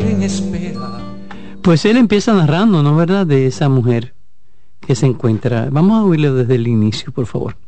quien espera. Pues él empieza narrando, ¿no verdad?, de esa mujer que se encuentra. Vamos a oírlo desde el inicio, por favor.